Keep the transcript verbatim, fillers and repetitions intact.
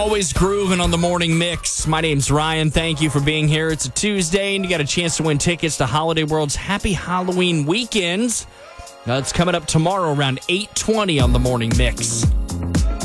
Always grooving on the morning mix. My name's Ryan. Thank you for being here. It's a Tuesday, and you got a chance to win tickets to Holiday World's Happy Halloween Weekends. Now, it's coming up tomorrow around eight twenty on the morning mix.